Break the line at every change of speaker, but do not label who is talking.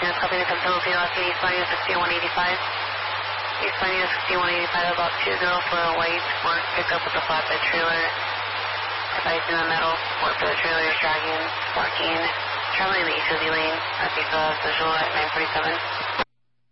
units copy to control velocity, Eastbound unit 6185. Eastbound unit 6185, about 20 white, mark, pick up with the flatbed trailer. Advising the metal, work for the trailer is dragging, blocking, traveling the HOV lane, at visual at 947.